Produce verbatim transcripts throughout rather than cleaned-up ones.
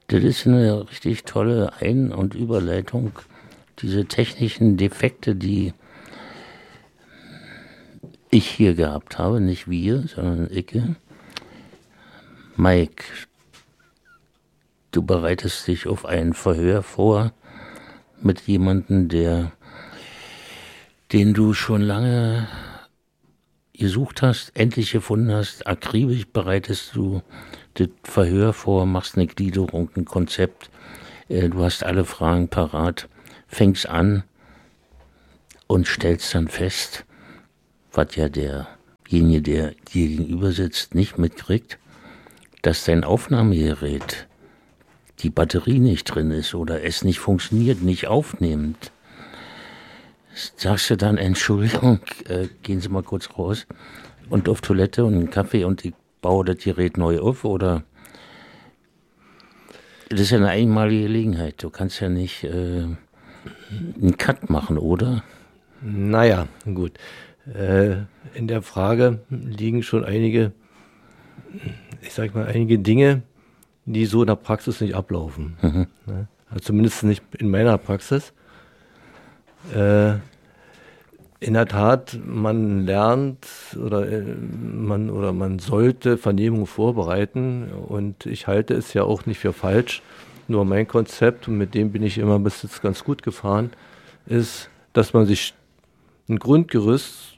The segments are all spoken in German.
Das ist eine richtig tolle Ein- und Überleitung. Diese technischen Defekte, die ich hier gehabt habe, nicht wir, sondern Icke. Mike, du bereitest dich auf ein Verhör vor mit jemandem, der, den du schon lange gesucht hast, endlich gefunden hast. Akribisch bereitest du das Verhör vor, machst eine Gliederung, ein Konzept. Du hast alle Fragen parat, fängst an und stellst dann fest, was ja derjenige, der dir gegenüber sitzt, nicht mitkriegt, dass dein Aufnahmegerät, die Batterie nicht drin ist oder es nicht funktioniert, nicht aufnimmt. Sagst du dann, Entschuldigung, äh, gehen Sie mal kurz raus und auf Toilette und einen Kaffee und ich baue das Gerät neu auf, oder? Das ist ja eine einmalige Gelegenheit. Du kannst ja nicht äh, einen Cut machen, oder? Naja, gut. Äh, in der Frage liegen schon einige, ich sag mal, einige Dinge, die so in der Praxis nicht ablaufen. Mhm. Ne? Also zumindest nicht in meiner Praxis. Äh, in der Tat, man lernt oder äh, man oder man sollte Vernehmung vorbereiten, und ich halte es ja auch nicht für falsch. Nur mein Konzept, und mit dem bin ich immer bis jetzt ganz gut gefahren, ist, dass man sich ein Grundgerüst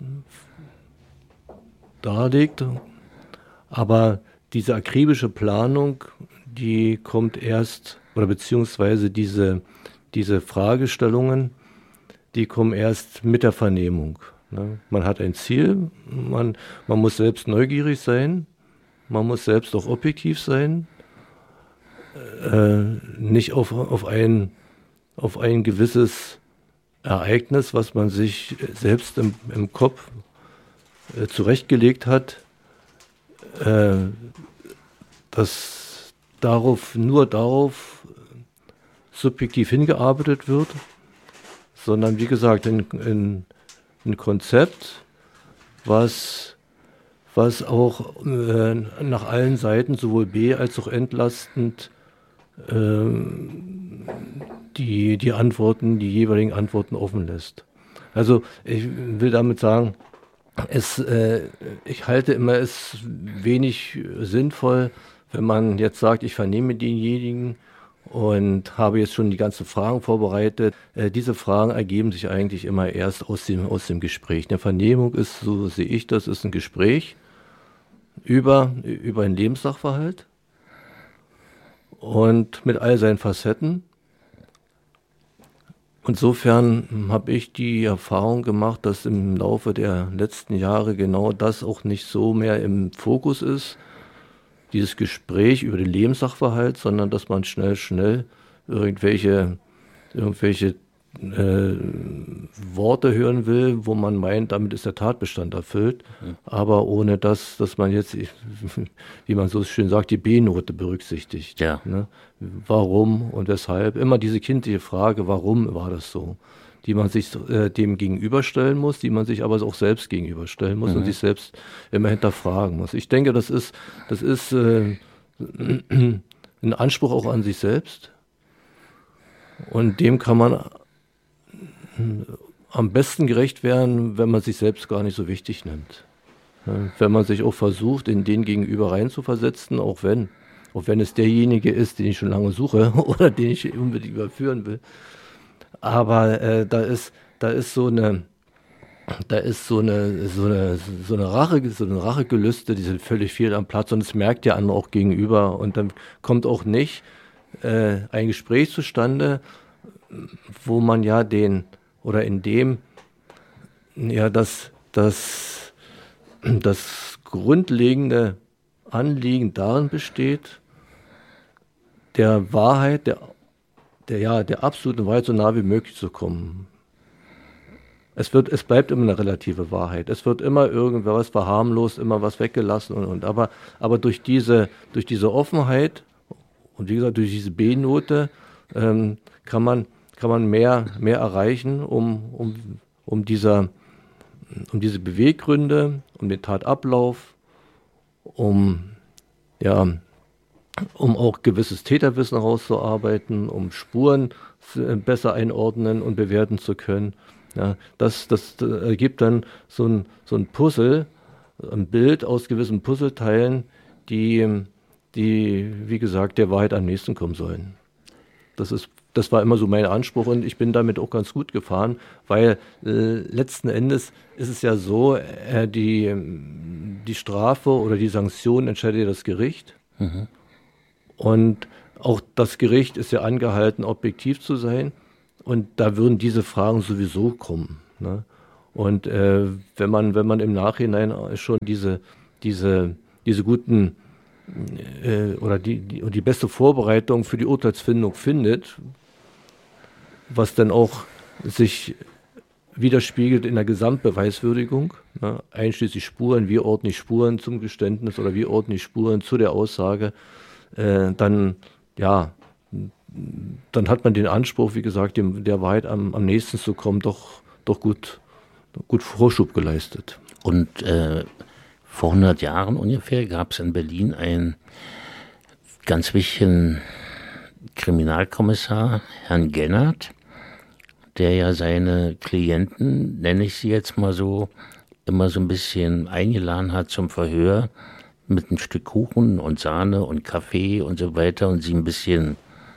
darlegt, aber diese akribische Planung, die kommt erst, oder beziehungsweise diese, diese Fragestellungen, die kommen erst mit der Vernehmung. Ne? Man hat ein Ziel, man, man muss selbst neugierig sein, man muss selbst auch objektiv sein, äh, nicht auf, auf, ein, auf ein gewisses Ereignis, was man sich selbst im, im Kopf äh, zurechtgelegt hat, äh, dass darauf, nur darauf subjektiv hingearbeitet wird, sondern wie gesagt ein, ein, ein Konzept, was, was auch äh, nach allen Seiten sowohl be- als auch entlastend äh, die, die Antworten, die jeweiligen Antworten offen lässt. Also ich will damit sagen, es, äh, ich halte immer es wenig sinnvoll, wenn man jetzt sagt, ich vernehme denjenigen und habe jetzt schon die ganzen Fragen vorbereitet. Äh, diese Fragen ergeben sich eigentlich immer erst aus dem, aus dem Gespräch. Eine Vernehmung ist, so sehe ich das, ist ein Gespräch über, über einen Lebenssachverhalt und mit all seinen Facetten. Insofern habe ich die Erfahrung gemacht, dass im Laufe der letzten Jahre genau das auch nicht so mehr im Fokus ist, dieses Gespräch über den Lebenssachverhalt, sondern dass man schnell, schnell irgendwelche, irgendwelche äh, Worte hören will, wo man meint, damit ist der Tatbestand erfüllt, mhm. aber ohne dass, dass man jetzt, wie man so schön sagt, die B-Note berücksichtigt. Ja. Ne? Warum und weshalb? Immer diese kindliche Frage, warum war das so? Die man sich äh, dem gegenüberstellen muss, die man sich aber auch selbst gegenüberstellen muss, mhm. und sich selbst immer hinterfragen muss. Ich denke, das ist, das ist äh, ein Anspruch auch an sich selbst, und dem kann man am besten gerecht werden, wenn man sich selbst gar nicht so wichtig nimmt. Wenn man sich auch versucht, in den Gegenüber reinzuversetzen, auch wenn, auch wenn es derjenige ist, den ich schon lange suche oder den ich unbedingt überführen will. Aber äh, da ist, da ist so eine, da ist so eine, so eine, so eine Rache, so eine Rachegelüste, die sind völlig fehl am Platz, und es merkt der andere auch gegenüber, und dann kommt auch nicht äh, ein Gespräch zustande, wo man ja den oder in dem ja das, das, das grundlegende Anliegen darin besteht, der Wahrheit, der, der, ja, der absoluten Wahrheit so nah wie möglich zu kommen. Es wird, es bleibt immer eine relative Wahrheit. Es wird immer irgendwas verharmlost, immer was weggelassen und, und aber, aber durch diese, durch diese Offenheit und wie gesagt durch diese B-Note ähm, kann man kann man mehr, mehr erreichen, um, um, um, dieser, um diese Beweggründe, um den Tatablauf, um, ja, um auch gewisses Täterwissen herauszuarbeiten, um Spuren besser einordnen und bewerten zu können. Ja, das, das ergibt dann so ein, so ein Puzzle, ein Bild aus gewissen Puzzleteilen, die, die, wie gesagt, der Wahrheit am nächsten kommen sollen. Das ist, das war immer so mein Anspruch und ich bin damit auch ganz gut gefahren, weil äh, letzten Endes ist es ja so, äh, die, die Strafe oder die Sanktion entscheidet ja das Gericht. Mhm. Und auch das Gericht ist ja angehalten, objektiv zu sein. Und da würden diese Fragen sowieso kommen. Ne? Und äh, wenn man, wenn man im Nachhinein schon diese, diese, diese guten äh, oder die, die, die beste Vorbereitung für die Urteilsfindung findet, was dann auch sich widerspiegelt in der Gesamtbeweiswürdigung, ne? Einschließlich Spuren, wie ordne ich Spuren zum Geständnis oder wie ordne ich Spuren zu der Aussage, äh, dann, ja, dann hat man den Anspruch, wie gesagt, dem, der Wahrheit am, am nächsten zu kommen, doch, doch gut, gut Vorschub geleistet. Und äh, vor hundert Jahren ungefähr gab es in Berlin einen ganz wichtigen Kriminalkommissar, Herrn Gennert, der ja seine Klienten, nenne ich sie jetzt mal so, immer so ein bisschen eingeladen hat zum Verhör mit ein Stück Kuchen und Sahne und Kaffee und so weiter und sie ein bisschen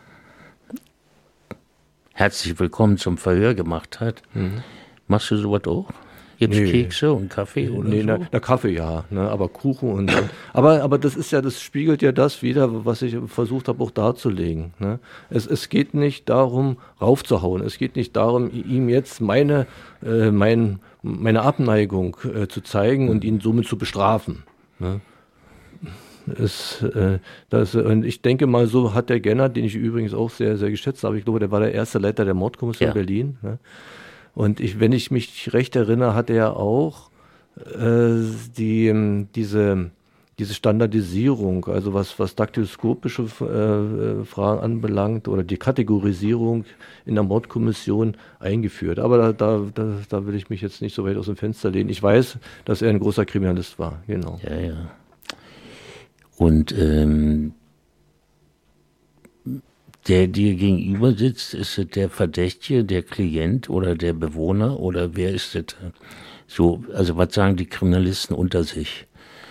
herzlich willkommen zum Verhör gemacht hat. Mhm. Machst du sowas auch? Gibt's nee. Kekse und Kaffee oder nee, so? Na, na Kaffee ja, ne, aber Kuchen und aber aber das ist ja, das spiegelt ja das wider, was ich versucht habe auch darzulegen. Ne? Es, es geht nicht darum, raufzuhauen. Es geht nicht darum, ihm jetzt meine äh, mein, meine Abneigung äh, zu zeigen und ihn somit zu bestrafen. Ne? Es, äh, das, und ich denke mal, so hat der Gennert, den ich übrigens auch sehr sehr geschätzt habe, ich glaube, der war der erste Leiter der Mordkommission ja. Berlin. Ne? Und ich, wenn ich mich recht erinnere, hat er auch äh, die, diese, diese Standardisierung, also was, was daktyloskopische äh, Fragen anbelangt oder die Kategorisierung in der Mordkommission eingeführt. Aber da, da, da, da will ich mich jetzt nicht so weit aus dem Fenster lehnen. Ich weiß, dass er ein großer Kriminalist war, genau. Ja, ja. Und ähm der dir gegenüber sitzt, ist es der Verdächtige, der Klient oder der Bewohner oder wer ist das? So, also was sagen die Kriminalisten unter sich?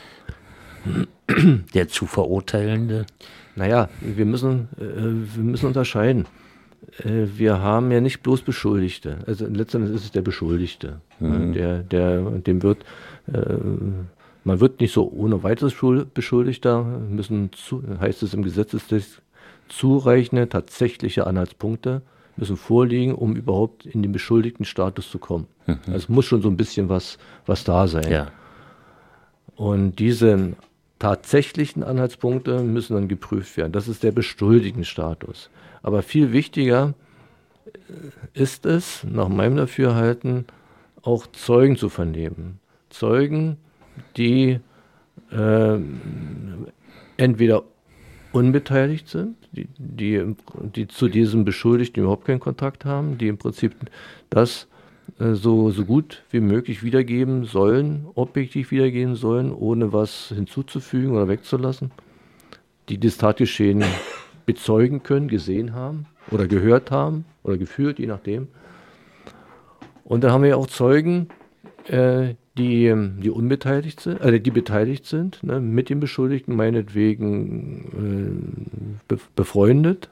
Der zu Verurteilende? Naja, wir müssen, äh, wir müssen unterscheiden. Äh, wir haben ja nicht bloß Beschuldigte. Also letztendlich ist es der Beschuldigte. Mhm. Der, der, dem wird, äh, man wird nicht so ohne weiteres Beschuldigter, müssen zu, heißt es im Gesetzestext, zureichende tatsächliche Anhaltspunkte müssen vorliegen, um überhaupt in den beschuldigten Status zu kommen. Mhm. Also es muss schon so ein bisschen was, was da sein. Ja. Und diese tatsächlichen Anhaltspunkte müssen dann geprüft werden. Das ist der beschuldigten Status. Aber viel wichtiger ist es, nach meinem Dafürhalten, auch Zeugen zu vernehmen. Zeugen, die äh, entweder unbeteiligt sind, die, die, die zu diesem Beschuldigten überhaupt keinen Kontakt haben, die im Prinzip das äh, so, so gut wie möglich wiedergeben sollen, objektiv wiedergeben sollen, ohne was hinzuzufügen oder wegzulassen, die das Tatgeschehen bezeugen können, gesehen haben oder gehört haben oder gefühlt, je nachdem. Und dann haben wir ja auch Zeugen, äh, die, die unbeteiligt sind, also die beteiligt sind, ne, mit dem Beschuldigten meinetwegen äh, be- befreundet.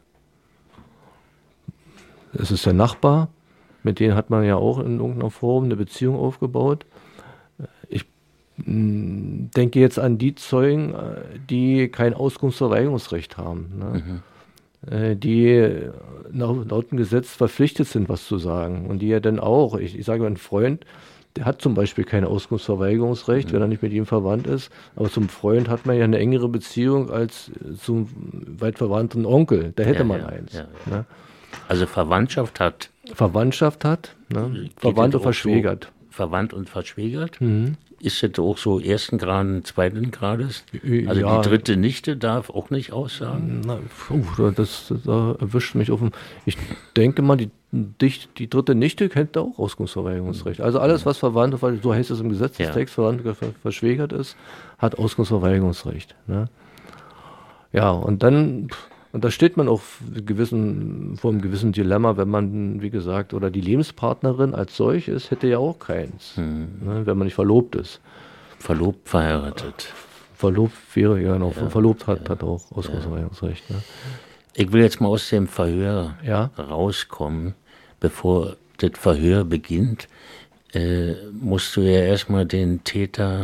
Es ist der Nachbar, mit denen hat man ja auch in irgendeiner Form eine Beziehung aufgebaut. Ich mh, denke jetzt an die Zeugen, die kein Auskunftsverweigerungsrecht haben, ne, mhm. äh, die laut, laut dem Gesetz verpflichtet sind, was zu sagen. Und die ja dann auch, ich, ich sage mal, ein Freund, der hat zum Beispiel kein Auskunftsverweigerungsrecht, mhm. wenn er nicht mit ihm verwandt ist. Aber zum Freund hat man ja eine engere Beziehung als zum weit verwandten Onkel. Da hätte ja, man ja, eins. Ja, ja. Ne? Also Verwandtschaft hat. Verwandtschaft hat, ne? Verwandt und verschwägert. So verwandt und verschwägert. Mhm. Ist das auch so ersten Grades, zweiten Grades? Also ja. Die dritte Nichte darf auch nicht aussagen? Na, puh, das, das, das erwischt mich auf dem... Ich denke mal, die, die, die dritte Nichte kennt auch Auskunftsverweigerungsrecht. Also alles, was verwandt, so heißt es im Gesetzestext, ja. verwandt, verschwägert ist, hat Auskunftsverweigerungsrecht. Ne? Ja, und dann, und da steht man auch gewissen, vor einem gewissen Dilemma, wenn man, wie gesagt, oder die Lebenspartnerin als solches hätte ja auch keins, Hm. ne, wenn man nicht verlobt ist. Verlobt, verheiratet. Verlobt wäre, ja genau, Ja, verlobt hat, ja, hat auch Ausweisungsrecht. Ne? Ich will jetzt mal aus dem Verhör Ja. rauskommen. Bevor das Verhör beginnt, äh, musst du ja erstmal den Täter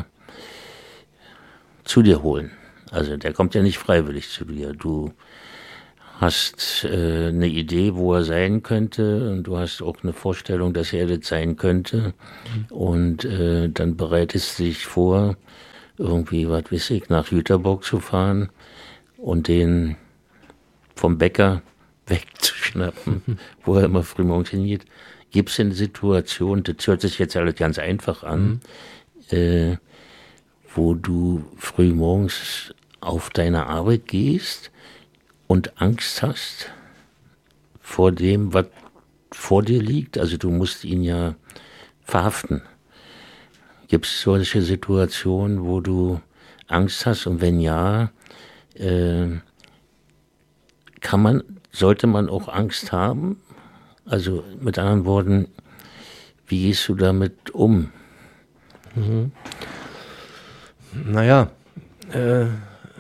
zu dir holen. Also der kommt ja nicht freiwillig zu dir. Du hast äh, eine Idee, wo er sein könnte, und du hast auch eine Vorstellung, dass er das sein könnte. Mhm. Und äh, dann bereitest du dich vor, irgendwie, was weiß ich, nach Jüterbock zu fahren und den vom Bäcker wegzuschnappen, mhm. wo er immer frühmorgens hingeht. Gibt es eine Situation, das hört sich jetzt alles ganz einfach an, mhm. äh, wo du frühmorgens auf deine Arbeit gehst und Angst hast vor dem, was vor dir liegt? Also du musst ihn ja verhaften. Gibt es solche Situationen, wo du Angst hast? Und wenn ja, äh, kann man, sollte man auch Angst haben? Also mit anderen Worten, wie gehst du damit um? Mhm. Naja, äh,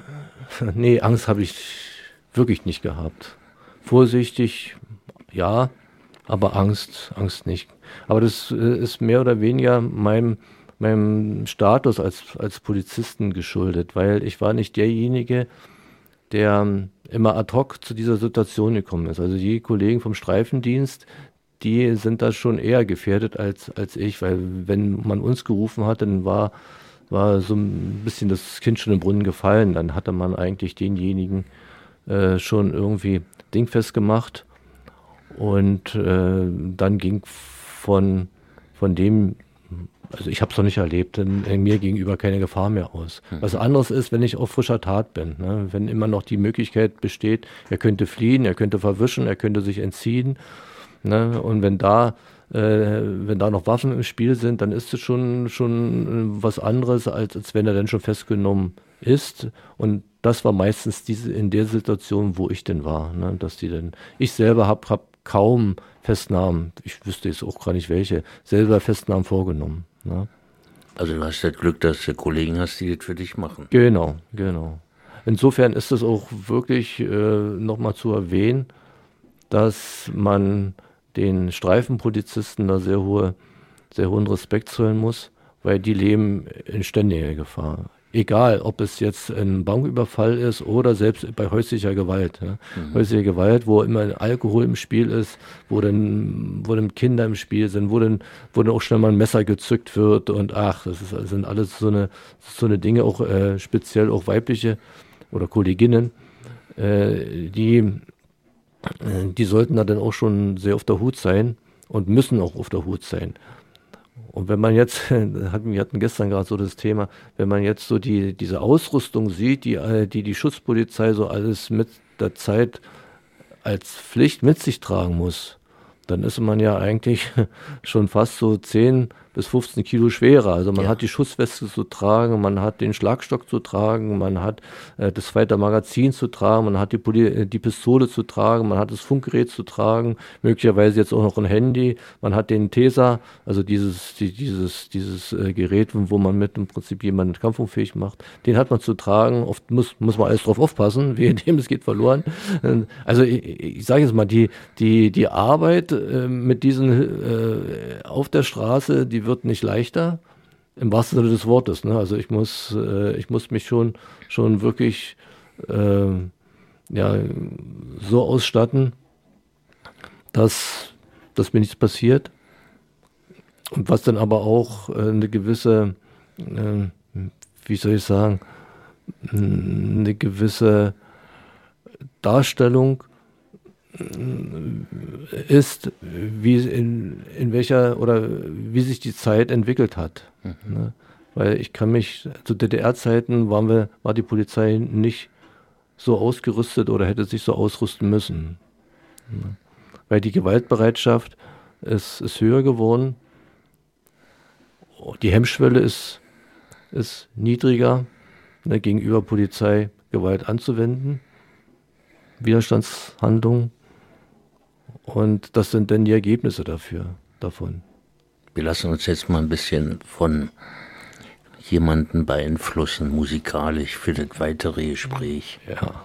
nee, Angst habe ich wirklich nicht gehabt. Vorsichtig, ja, aber Angst, Angst nicht. Aber das äh, ist mehr oder weniger meinem, meinem Status als, als Polizisten geschuldet, weil ich war nicht derjenige, der ähm, immer ad hoc zu dieser Situation gekommen ist. Also die Kollegen vom Streifendienst, die sind da schon eher gefährdet als, als ich, weil wenn man uns gerufen hat, dann war, war so ein bisschen das Kind schon im Brunnen gefallen. Dann hatte man eigentlich denjenigen äh, schon irgendwie dingfest gemacht. Und äh, dann ging von, von dem, also ich habe es noch nicht erlebt, in, in mir gegenüber keine Gefahr mehr aus. Mhm. Was anderes ist, wenn ich auf frischer Tat bin, ne? Wenn immer noch die Möglichkeit besteht, er könnte fliehen, er könnte verwischen, er könnte sich entziehen. Ne? Und wenn da, äh, wenn da noch Waffen im Spiel sind, dann ist es schon, schon was anderes, als, als wenn er dann schon festgenommen ist. Und das war meistens diese in der Situation, wo ich denn war, ne? Dass die dann, ich selber habe hab kaum Festnahmen, ich wüsste jetzt auch gar nicht welche, selber Festnahmen vorgenommen. Ne? Also du hast das Glück, dass du Kollegen hast, die das für dich machen. Genau, genau. Insofern ist es auch wirklich äh, nochmal zu erwähnen, dass man den Streifenpolizisten da sehr hohe, sehr hohen Respekt zollen muss, weil die leben in ständiger Gefahr. Egal, ob es jetzt ein Banküberfall ist oder selbst bei häuslicher Gewalt. Ja. Mhm. Häusliche Gewalt, wo immer Alkohol im Spiel ist, wo dann, wo dann Kinder im Spiel sind, wo dann, wo dann auch schnell mal ein Messer gezückt wird und ach, das, ist, das sind alles so eine, so eine Dinge, auch äh, speziell auch weibliche oder Kolleginnen, äh, die, äh, die sollten da dann auch schon sehr auf der Hut sein und müssen auch auf der Hut sein. Und wenn man jetzt, wir hatten gestern gerade so das Thema, wenn man jetzt so die, diese Ausrüstung sieht, die, die die Schutzpolizei so alles mit der Zeit als Pflicht mit sich tragen muss, dann ist man ja eigentlich schon fast so zehn bis fünfzehn Kilo schwerer. Also man ja. hat die Schussweste zu tragen, man hat den Schlagstock zu tragen, man hat äh, das zweite Magazin zu tragen, man hat die, Poli- die Pistole zu tragen, man hat das Funkgerät zu tragen, möglicherweise jetzt auch noch ein Handy, man hat den Taser, also dieses, die, dieses, dieses äh, Gerät, wo man mit im Prinzip jemanden kampfunfähig macht, den hat man zu tragen. Oft muss, muss man alles drauf aufpassen, währenddem es geht verloren. Also ich, ich sage jetzt mal, die, die, die Arbeit äh, mit diesen äh, auf der Straße, die wird nicht leichter, im wahrsten Sinne des Wortes. Ne? Also ich muss, äh, ich muss mich schon, schon wirklich äh, ja, so ausstatten, dass, dass mir nichts passiert. Und was dann aber auch äh, eine gewisse, äh, wie soll ich sagen, eine gewisse Darstellung ist, wie in, in welcher oder wie sich die Zeit entwickelt hat. Mhm. Ne? Weil ich kann mich, zu D D R-Zeiten waren wir, war die Polizei nicht so ausgerüstet oder hätte sich so ausrüsten müssen. Ne? Weil die Gewaltbereitschaft ist, ist höher geworden. Die Hemmschwelle ist, ist niedriger, ne, gegenüber Polizei, Gewalt anzuwenden, Widerstandshandlungen. Und das sind dann die Ergebnisse dafür, davon. Wir lassen uns jetzt mal ein bisschen von jemanden beeinflussen, musikalisch, für das weitere Gespräch. Ja.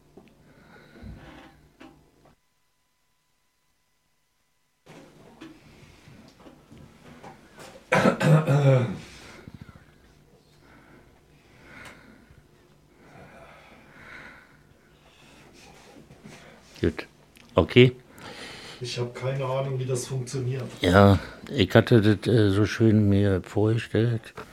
Gut. Okay. Ich habe keine Ahnung, wie das funktioniert. Ja, ich hatte das äh, so schön mir vorgestellt.